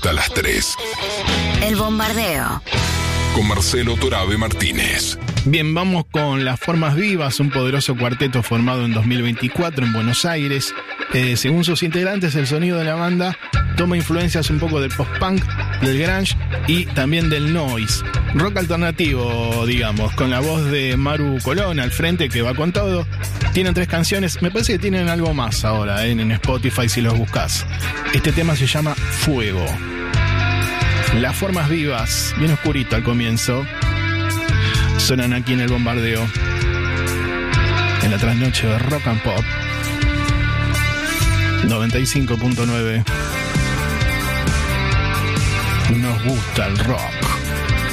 hasta las 3. El Bombardeo. Con Marcelo Torabe Martínez. Bien, vamos con Las Formas Vivas, un poderoso cuarteto formado en 2024 en Buenos Aires. Según sus integrantes, el sonido de la banda toma influencias un poco del post-punk, del grunge y también del noise. Rock alternativo, digamos, con la voz de Maru Colón al frente, que va con todo. Tienen 3 canciones, me parece que tienen algo más ahora en Spotify si los buscas. Este tema se llama Fuego. Las Formas Vivas, bien oscurito al comienzo, suenan aquí en el Bombardeo, en la trasnoche de Rock and Pop 95.9. Nos gusta el rock.